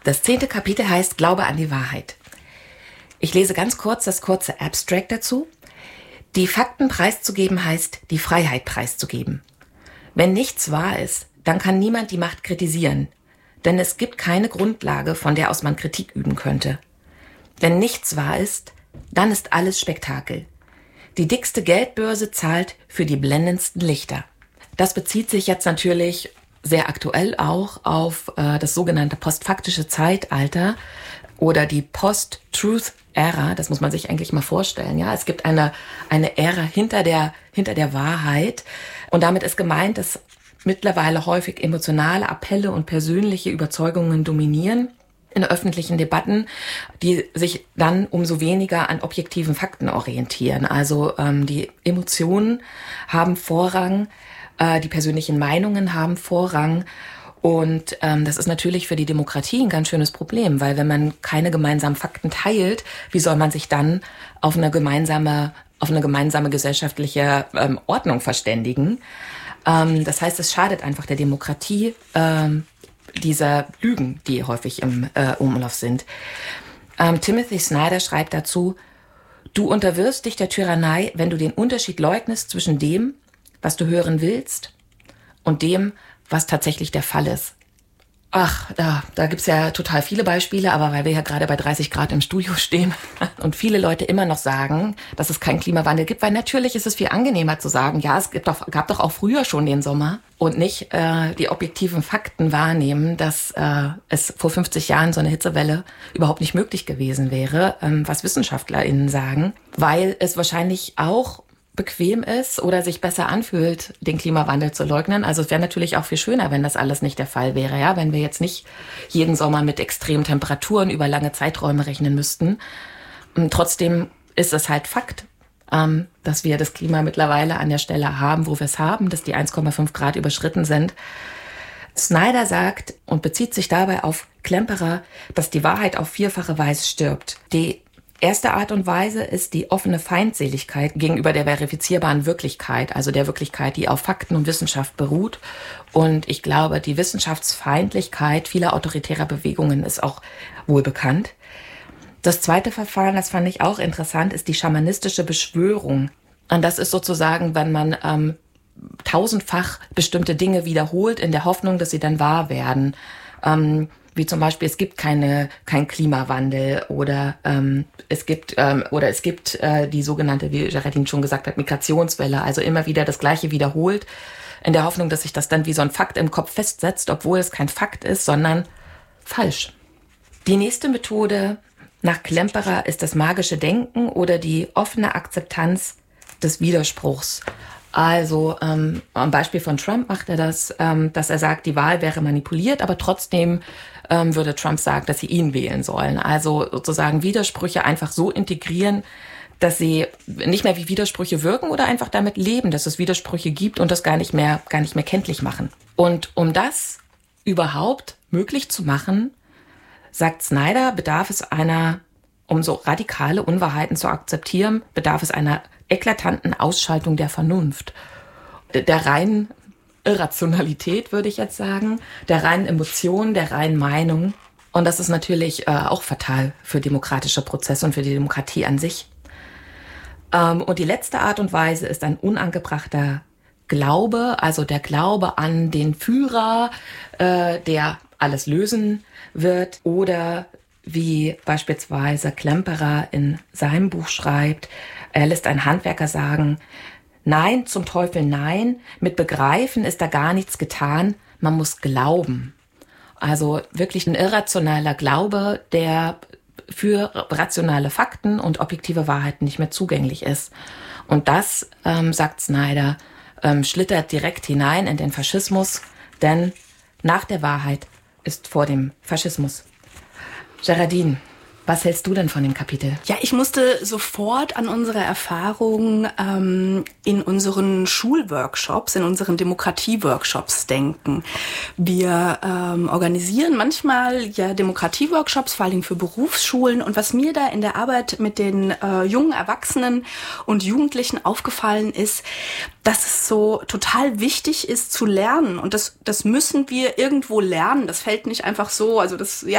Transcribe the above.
Das 10. Kapitel heißt Glaube an die Wahrheit. Ich lese ganz kurz das kurze Abstract dazu. Die Fakten preiszugeben heißt, die Freiheit preiszugeben. Wenn nichts wahr ist, dann kann niemand die Macht kritisieren, denn es gibt keine Grundlage, von der aus man Kritik üben könnte. Wenn nichts wahr ist, dann ist alles Spektakel. Die dickste Geldbörse zahlt für die blendendsten Lichter. Das bezieht sich jetzt natürlich sehr aktuell auch auf das sogenannte postfaktische Zeitalter oder die Post-Truth-Ära. Das muss man sich eigentlich mal vorstellen. Ja, es gibt eine Ära hinter der Wahrheit. Und damit ist gemeint, dass mittlerweile häufig emotionale Appelle und persönliche Überzeugungen dominieren in öffentlichen Debatten, die sich dann umso weniger an objektiven Fakten orientieren. Also die Emotionen haben Vorrang, die persönlichen Meinungen haben Vorrang. Und das ist natürlich für die Demokratie ein ganz schönes Problem, weil wenn man keine gemeinsamen Fakten teilt, wie soll man sich dann auf eine gemeinsame gesellschaftliche Ordnung verständigen? Das heißt, es schadet einfach der Demokratie, dieser Lügen, die häufig im Umlauf sind. Timothy Snyder schreibt dazu: Du unterwirfst dich der Tyrannei, wenn du den Unterschied leugnest zwischen dem, was du hören willst, und dem, was tatsächlich der Fall ist. Ach, da gibt's ja total viele Beispiele, aber weil wir ja gerade bei 30 Grad im Studio stehen und viele Leute immer noch sagen, dass es keinen Klimawandel gibt, weil natürlich ist es viel angenehmer zu sagen, ja, es gab doch auch früher schon den Sommer und nicht die objektiven Fakten wahrnehmen, dass es vor 50 Jahren so eine Hitzewelle überhaupt nicht möglich gewesen wäre, was WissenschaftlerInnen sagen, weil es wahrscheinlich auch bequem ist oder sich besser anfühlt, den Klimawandel zu leugnen. Also es wäre natürlich auch viel schöner, wenn das alles nicht der Fall wäre, ja, wenn wir jetzt nicht jeden Sommer mit extremen Temperaturen über lange Zeiträume rechnen müssten. Und trotzdem ist es halt Fakt, dass wir das Klima mittlerweile an der Stelle haben, wo wir es haben, dass die 1,5 Grad überschritten sind. Snyder sagt und bezieht sich dabei auf Klemperer, dass die Wahrheit auf vierfache Weise stirbt. Die erste Art und Weise ist die offene Feindseligkeit gegenüber der verifizierbaren Wirklichkeit, also der Wirklichkeit, die auf Fakten und Wissenschaft beruht. Und ich glaube, die Wissenschaftsfeindlichkeit vieler autoritärer Bewegungen ist auch wohl bekannt. Das zweite Verfahren, das fand ich auch interessant, ist die schamanistische Beschwörung. Und das ist sozusagen, wenn man tausendfach bestimmte Dinge wiederholt in der Hoffnung, dass sie dann wahr werden. Wie zum Beispiel, es gibt kein Klimawandel oder es gibt die sogenannte, wie Geraldine schon gesagt hat, Migrationswelle. Also immer wieder das Gleiche wiederholt, in der Hoffnung, dass sich das dann wie so ein Fakt im Kopf festsetzt, obwohl es kein Fakt ist, sondern falsch. Die nächste Methode nach Klemperer ist das magische Denken oder die offene Akzeptanz des Widerspruchs. Also am Beispiel von Trump macht er das, dass er sagt, die Wahl wäre manipuliert, aber trotzdem würde Trump sagen, dass sie ihn wählen sollen. Also sozusagen Widersprüche einfach so integrieren, dass sie nicht mehr wie Widersprüche wirken oder einfach damit leben, dass es Widersprüche gibt und das gar nicht mehr kenntlich machen. Und um das überhaupt möglich zu machen, sagt Snyder, um so radikale Unwahrheiten zu akzeptieren, bedarf es einer eklatanten Ausschaltung der Vernunft, der reinen Irrationalität, würde ich jetzt sagen, der reinen Emotionen, der reinen Meinung. Und das ist natürlich auch fatal für demokratische Prozesse und für die Demokratie an sich. Und die letzte Art und Weise ist ein unangebrachter Glaube, also der Glaube an den Führer, der alles lösen wird, oder wie beispielsweise Klemperer in seinem Buch schreibt, er lässt einen Handwerker sagen, nein, zum Teufel nein, mit Begreifen ist da gar nichts getan, man muss glauben. Also wirklich ein irrationaler Glaube, der für rationale Fakten und objektive Wahrheiten nicht mehr zugänglich ist. Und das, sagt Snyder, schlittert direkt hinein in den Faschismus, denn nach der Wahrheit ist vor dem Faschismus. Geraldine, was hältst du denn von dem Kapitel? Ja, ich musste sofort an unsere Erfahrungen in unseren Schulworkshops, in unseren Demokratieworkshops denken. Wir organisieren manchmal ja Demokratieworkshops, vor allem für Berufsschulen. Und was mir da in der Arbeit mit den jungen Erwachsenen und Jugendlichen aufgefallen ist, dass es so total wichtig ist zu lernen. Und das müssen wir irgendwo lernen. Das fällt nicht einfach so. Also